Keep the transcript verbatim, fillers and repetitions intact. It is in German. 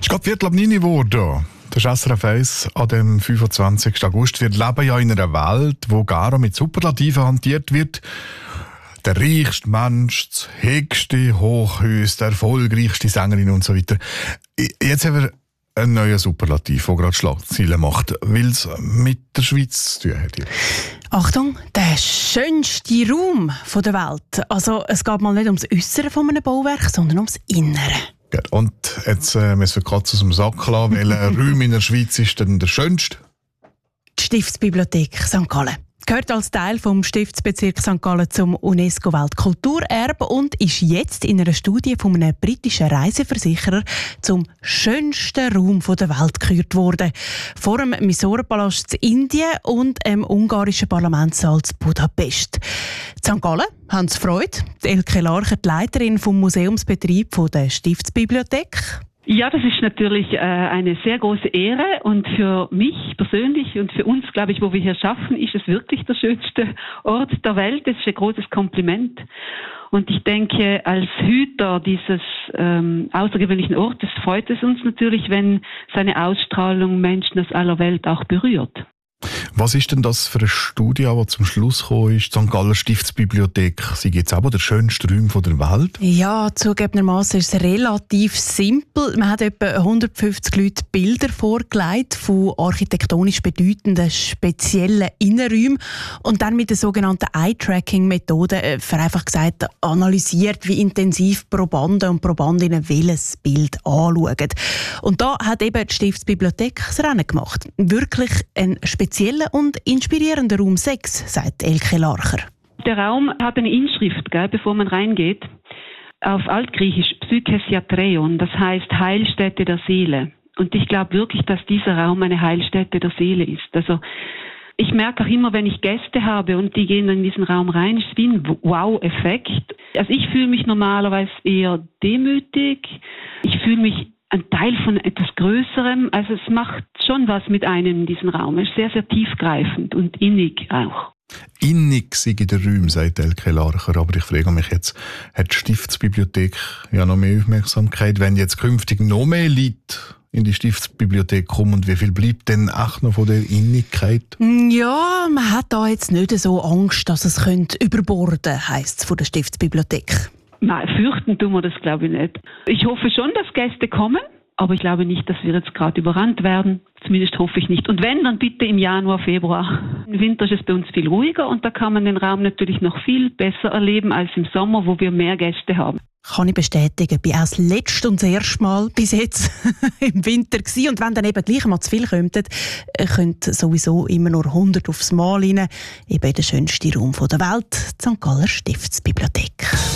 Es geht Viertel ab neun geworden. Das ist S R F eins an dem fünfundzwanzigsten August. Wir leben ja in einer Welt, wo gar mit Superlativen hantiert wird. Der reichste Mensch, das höchste Hochhaus, der erfolgreichste Sängerin und so weiter. Jetzt haben wir einen neuen Superlativ, der gerade Schlagzeilen macht, weil es mit der Schweiz zu tun hat. Achtung, der schönste Raum der Welt. Also es geht mal nicht ums Äußere von einem Bauwerk, sondern ums Innere. Und jetzt äh, müssen wir die Katze aus dem Sack lassen. Welcher Raum in der Schweiz ist denn der schönste? Die Stiftsbibliothek Sankt Gallen. Gehört als Teil vom Stiftsbezirk Sankt Gallen zum UNESCO-Weltkulturerbe und ist jetzt in einer Studie von einem britischen Reiseversicherer zum schönsten Raum der Welt gekürt worden. Vor dem Mysore-Palast in Indien und dem ungarischen Parlamentssaal in Budapest. In Sankt Gallen haben sie Freude. Elke Larcher, die Leiterin vom Museumsbetrieb der Stiftsbibliothek. Ja, das ist natürlich äh, eine sehr große Ehre und für mich persönlich und für uns, glaube ich, wo wir hier schaffen, ist es wirklich der schönste Ort der Welt. Das ist ein großes Kompliment. Und ich denke, als Hüter dieses ähm, außergewöhnlichen Ortes freut es uns natürlich, wenn seine Ausstrahlung Menschen aus aller Welt auch berührt. Was ist denn das für eine Studie, die zum Schluss gekommen ist? Die Sankt Galler Stiftsbibliothek sei jetzt aber der schönste Raum der Welt? Ja, zugegebenermaßen ist es relativ simpel. Man hat etwa hundertfünfzig Leute Bilder vorgelegt von architektonisch bedeutenden speziellen Innenräumen und dann mit der sogenannten Eye-Tracking-Methode vereinfacht gesagt analysiert, wie intensiv Probanden und Probandinnen welches Bild anschauen. Und da hat eben die Stiftsbibliothek das Rennen gemacht. Wirklich ein spezieller und inspirierender Raum sechs, sagt Elke Larcher. Der Raum hat eine Inschrift, gell, bevor man reingeht, auf Altgriechisch Psychesiatreion, das heißt Heilstätte der Seele. Und ich glaube wirklich, dass dieser Raum eine Heilstätte der Seele ist. Also ich merke auch immer, wenn ich Gäste habe und die gehen in diesen Raum rein, ist es wie ein Wow-Effekt. Also ich fühle mich normalerweise eher demütig. Ich fühle mich ein Teil von etwas Größerem. Also es macht schon was mit einem in diesem Raum. Es ist sehr, sehr tiefgreifend und innig auch. Innig sei in den Räumen, sagt Elke Larcher. Aber ich frage mich jetzt, hat die Stiftsbibliothek ja noch mehr Aufmerksamkeit, wenn jetzt künftig noch mehr Leute in die Stiftsbibliothek kommen und wie viel bleibt denn auch noch von der Innigkeit? Ja, man hat da jetzt nicht so Angst, dass es könnte überborden, heisst es von der Stiftsbibliothek. Nein, fürchten tun wir das, glaube ich, nicht. Ich hoffe schon, dass Gäste kommen, aber ich glaube nicht, dass wir jetzt gerade überrannt werden. Zumindest hoffe ich nicht. Und wenn, dann bitte im Januar, Februar. Im Winter ist es bei uns viel ruhiger und da kann man den Raum natürlich noch viel besser erleben als im Sommer, wo wir mehr Gäste haben. Kann ich bestätigen. Ich bin auch das letzte und das erste Mal bis jetzt im Winter gewesen. Und wenn dann eben gleich mal zu viel kommt, könnt sowieso immer nur hundert aufs Mal rein. Eben in den schönsten Raum der Welt, die Sankt Galler Stiftsbibliothek.